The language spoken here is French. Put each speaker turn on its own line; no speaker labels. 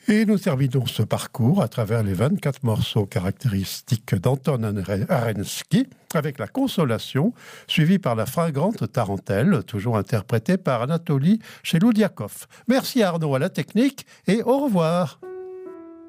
Et nous terminons ce parcours à travers les 24 morceaux caractéristiques d'Anton Arensky avec la Consolation, suivie par la fragrante Tarentelle, toujours interprétée par Anatoly Cheloudiakov. Merci Arnaud à la technique et au revoir.